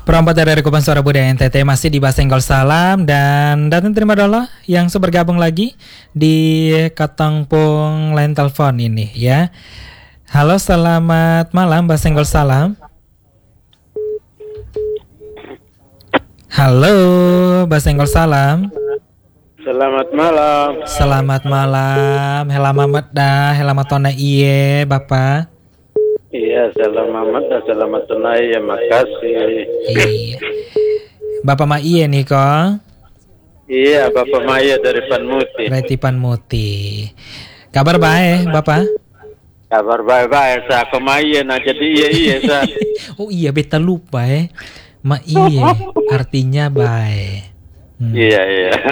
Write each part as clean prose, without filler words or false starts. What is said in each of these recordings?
Perompak dari Kupan Suara Budaya NTT masih di Basenggol Salam dan datang terima dulu yang bergabung lagi di Katangpung line telepon ini ya. Halo, selamat malam Basenggol Salam. Halo, Basenggol Salam. Selamat malam. Selamat malam. Helama dah, helama tona iye, Bapak. Iya, selamat selamat tunai ya, makasih. Iya. Bapak Ma iye nih kok. Iya, Bapak Maya dari Panmuti. Reti Panmuti. Kabar baik, Bapak? Kabar baik-baik, saya ke Maya nah jadi iya saya. Oh iya, beta lupa Ma iye artinya baik. Iya.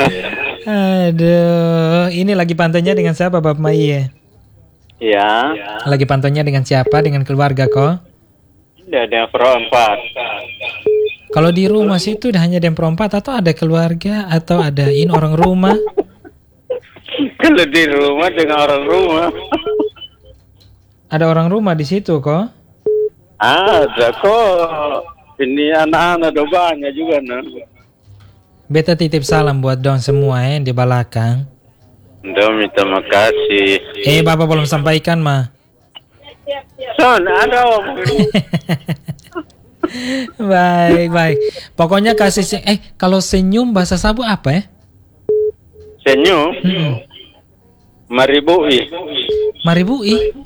Aduh, ini lagi pantainya dengan siapa Bapak Ma iye? Iya. Lagi pantainya dengan siapa? Dengan keluarga kok? Ada perempat. Kalau di rumah situ hanya ada yang perempat atau ada keluarga atau ada orang rumah? Kalau di rumah dengan orang rumah. Ada orang rumah di situ kok? Ada kok. Ini anak-anak do banyak juga nah. Beta titip salam buat dong semua di belakang. Minta makasih. Bapak belum sampaikan mah. Son, ada om. Baik. Pokoknya kasih kalau senyum bahasa Sabu apa ya? Senyum. Maribui. Maribui.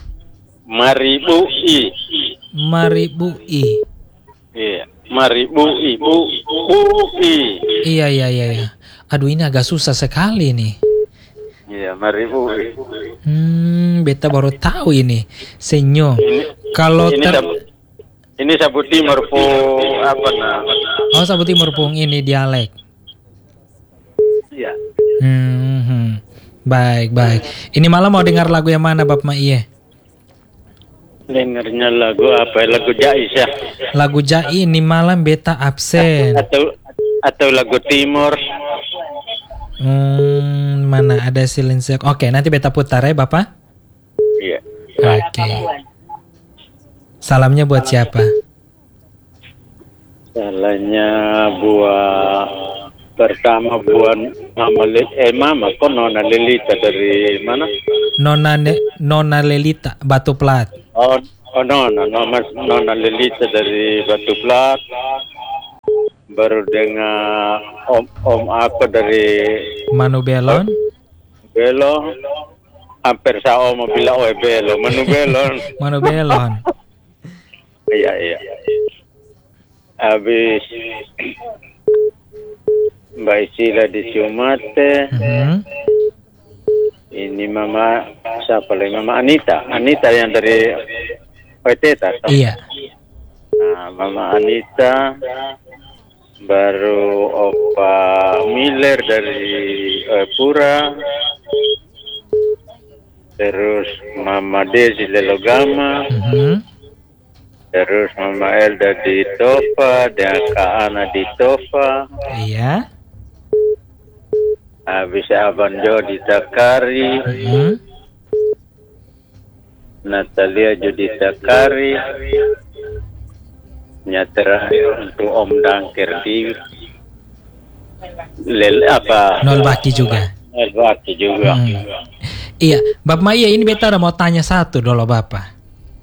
Iya, maribui, bui. Iya. Aduh, ini agak susah sekali nih. Iya, maribui. Beta baru tahu ini. Senyum. Kalau ini Sabu Timur pung apa nah? Oh, Sabu Timur pung ini dialek. Iya. Baik. Ini malam mau dengar lagu yang mana Bapak Ma iye? Dengarnya lagu apa? Lagu Jais ya? Lagu Jai ini malam beta absen. Atau lagu Timur. Mana ada Silensek. Oke, nanti beta putar ya Bapak. Iya. Oke. Salamnya buat siapa? Salahnya buat pertama buat Mama kok Nona Lelita dari mana? Nona Lelita Batu Plat. Oh Nona Lelita dari Batu Plat. Baru dengan om aku dari Manu Belon. Hampir saya mau bilang Belon, Manu Belon. Iya. Habis Mbak Isila di Ciumate. Ini Mama siapa lagi? Mama Anita yang dari Peteta. Iya. Nah, Mama Anita. Baru Opa Miller dari Pura. Terus Mama Desi Lelogama. Terus Mama Elda di Tofa dan Kak Ana di Tofa. Iya. Habis Abang Jo di Takari. Natalia Judi Takari. Terakhir untuk Om Dangker di Nol Baki juga. Iya, Bapak Maya ini beta ada mau tanya satu dulu Bapak.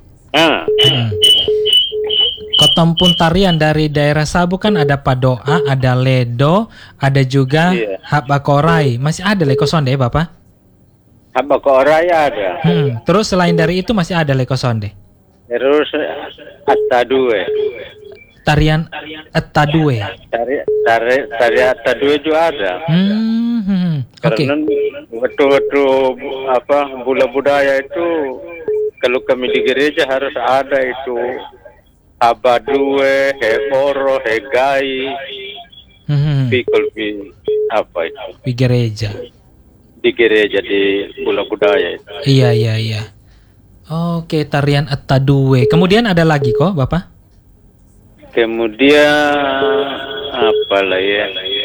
Kotompun tarian dari daerah Sabu kan ada Padoa, ada Ledo, ada juga Habakorai. Masih ada Lekosonde Bapak? Habakorai ada. Terus selain dari itu masih ada Lekosonde. Terus Atadue. Tarian Atadue. Tarian Atadue juga ada. Karena waktu bula budaya itu kalau kami di gereja harus ada itu Abadue, Heboro, Hegai, Pikul apa itu? Di gereja. Di gereja di bula budaya itu. Iya. Oke, tarian Atadue. Kemudian ada lagi kok, Bapak? Kemudian apa lah ya?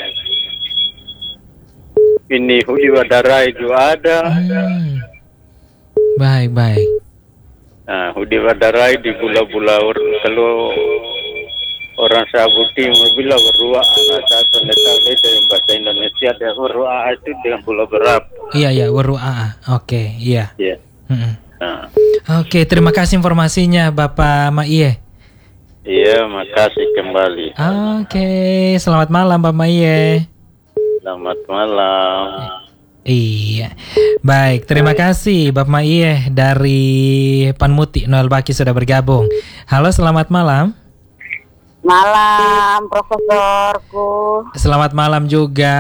Ini Hudi Wadarai juga ada. Baik. Nah, Hudi Wadarai di bula-bula kalau orang Sabu Timur bilang berua anak satu netral itu yang bahasa Indonesia ada berua itu dengan pulau berapa? Iya, berua. Oke, iya. Iya. Nah. Oke, terima kasih informasinya Bapak Maiye. Iya, makasih kembali. Oke, selamat malam Bapak Maiye. Selamat malam. Iya, baik, terima kasih Bapak Maiye dari Panmuti Noel Baki sudah bergabung. Halo, selamat malam. Malam, Profesorku. Selamat malam juga.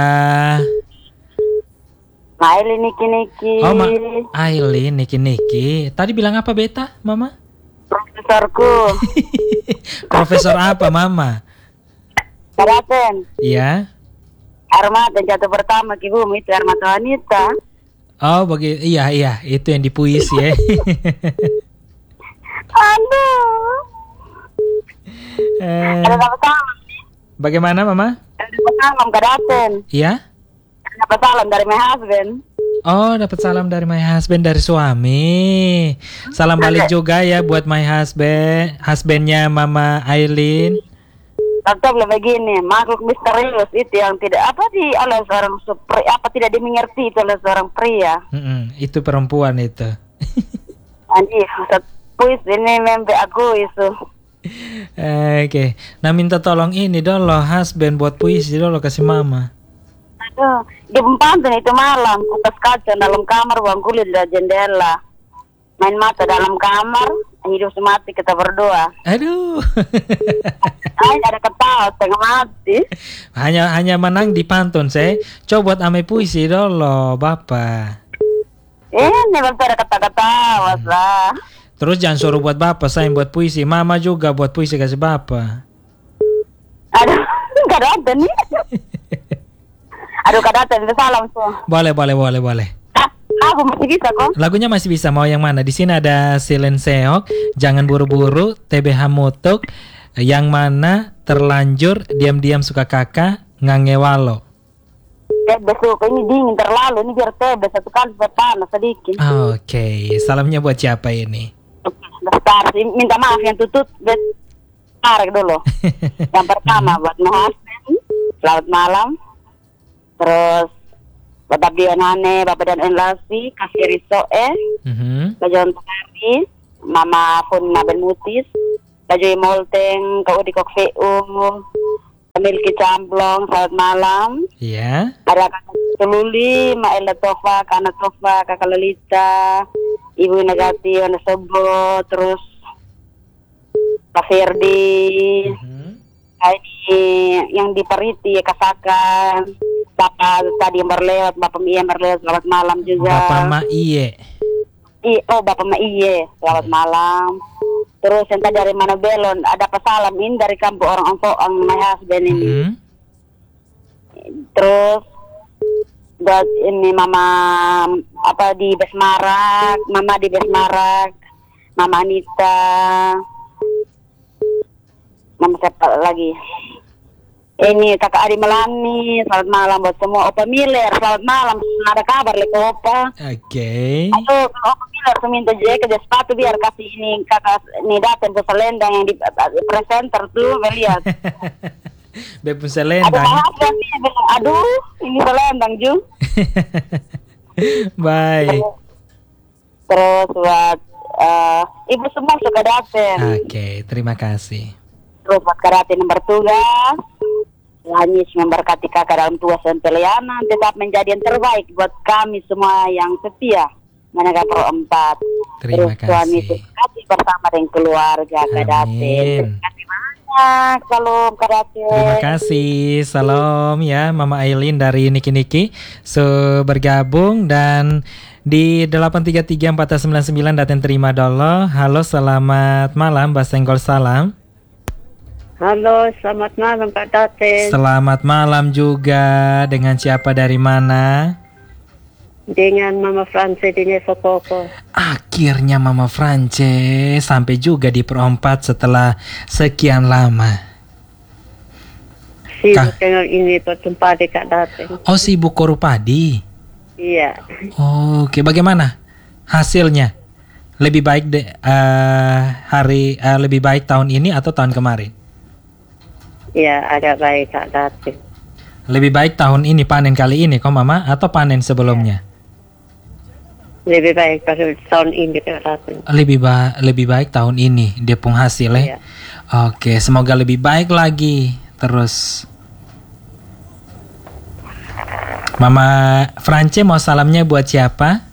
Aileen Niki. Oh, Aileen Niki. Tadi bilang apa Beta, Mama? Profesorku. Profesor apa, Mama? Karaten. Iya. Armata jatuh pertama ki bumi itu Armata wanita. Oh, iya, itu yang di puisi ya. Aduh. Ada dapat salam. Bagaimana, Mama? Ada dapat salam Karaten. Iya? Ada dapat salam dari my husband. Oh, dapat salam dari my husband, dari suami. Salam balik juga ya buat my husbandnya Mama Aileen. Tetap begini, makhluk misterius itu yang tidak oleh seorang tidak dimengerti itu oleh seorang pria. Itu perempuan itu. Anjir, puis ini membe aku itu. Oke. Nah, minta tolong ini dulu husband buat puisi dulu kasih Mama. Aduh, di pantun itu malam kupas kaca dalam kamar, buang kulit dari jendela. Main mata dalam kamar, hidup semati kita berdoa. Aduh. Ay, ada ketawa setengah mati. Hanya menang di pantun saya. Coba buat ame puisi dulu, Bapak. Ini baru ada kata-kata, lah. Terus jangan suruh buat Bapak, saya buat puisi. Mama juga buat puisi kasih Bapak. Aduh, gak ada nih. Aduh, gak ada itu salam tuh. Boleh. Lagu masih bisa kok. Lagunya masih bisa, mau yang mana? Di sini ada Silen Seok, Jangan Buru-buru, TBH Mutuk, Yang Mana, Terlanjur, Diam-diam Suka Kakak, Ngangewalo. Besok ini dingin terlalu, ini biar tebe satu kali panas sedikit. Oke, salamnya buat siapa ini? Bentar, minta maaf yang tutut, tarik dulu. Yang pertama buat Mahasben, selamat malam. Terus Bapak Dianane, Bapak dan Enlasi, Kasih Risoe, Bajon Tari, Mama Pun Naben Mutis, Bajoi Molteng, Kau di Kokfeu, Milki Camblong, selamat malam. Iya. Ada Kakak Tululi, Maela Tofa, Kana Tofa, Kakak Lelita, Ibu Negati, Wana Sobo, terus Pak Ferdi, ini yang di Pariti, Kasakan, Bapak tadi yang berlewat, Bapak Maiye yang berlewat, selamat malam juga. Bapak Maiye. Bapak Maiye, selamat malam. Terus yang tadi dari mana belon, ada pesalam ini dari kampung orang Ompoang, my husband ini. Terus buat ini Mama di Besmarak, Mama di Besmarak, Mama Anita, Mama siapa lagi? Ini Kakak Adi Melani, selamat malam buat semua. Opa Miller, selamat malam. Ada kabar leko Opa. Oke. Ayo, Opa Miller minta jaket dan sepatu biar kasih ini kakak ini datang ke selendang yang di presenter tuh, lihat. Bepun selendang. Aduh, ini selendang Ju. Baik. Terus buat ibu semua suka datang. Oke, terima kasih. Terus buat karate yang bertugas, Lanis memberkati kakak dalam tugas dan pelayanan, tetap menjadi yang terbaik buat kami semua yang setia menjaga Pro 4. Terima Terus suami kasih bersama dengan keluarga Kadate. Terima kasih banyak. Salam Kadate. Terima kasih. Salam ya Mama Aileen dari Niki bergabung dan di 833-499 datang terima dulu. Halo, selamat malam Mbak Senggol Salam. Halo, selamat malam Kak Daten. Selamat malam juga. Dengan siapa dari mana? Dengan Mama France di Nevokoko. Akhirnya Mama France sampai juga di Perompat setelah sekian lama. Sibuk dengan ini tempat di Kak Daten. Oh, sibuk korup padi? Iya. Oke, bagaimana hasilnya? Lebih baik lebih baik tahun ini atau tahun kemarin? Ya, agak baik Kak Tati. Lebih baik tahun ini panen kali ini kok Mama atau panen sebelumnya? Lebih baik pada tahun ini Kak Tati. Lebih baik tahun ini dia pun hasilnya. Iya. Oke, semoga lebih baik lagi terus. Mama France mau salamnya buat siapa?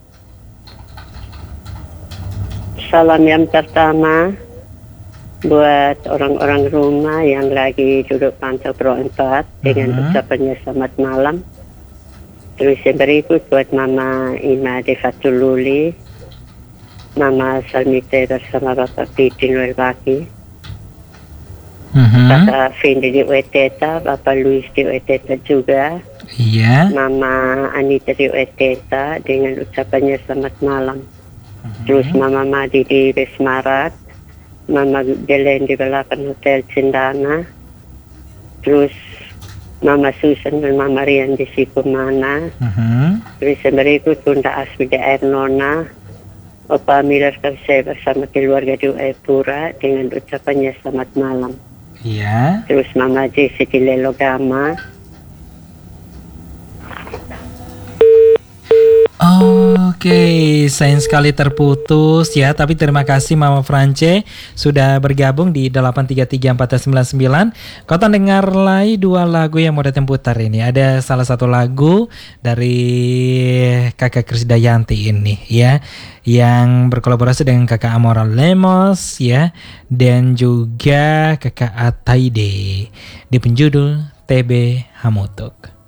Salam yang pertama buat orang-orang rumah yang lagi duduk pantau Pro 4 dengan ucapannya selamat malam. Terus yang berikut buat Mama Ima Devatul Luli, Mama Salmite bersama Bapak Pidin Welbaki, Bapak Fendi di Weteta, Bapak Luis di Weteta juga. Iya. Mama Anita di Weteta dengan ucapannya selamat malam. Terus Mama Madi di Besmarat, Mama Delen di Belapan Hotel Cendana, terus Mama Susan dan Mama Rian di Sikumana, terus yang berikut Bunda Asmi di Ernona, Opa Miller Kasih bersama keluarga di Epura dengan ucapannya selamat malam. Iya. Terus Mama Jesse di Lelogama. Oke, sayang sekali terputus ya. Tapi terima kasih Mama France sudah bergabung di 8334499. Kau dengar lagi 2 lagu yang mau datang putar ini. Ada salah satu lagu dari Kakak Krisdayanti ini ya, yang berkolaborasi dengan Kakak Amoral Lemos ya, dan juga Kakak Ataide di penjudul TB Hamutuk.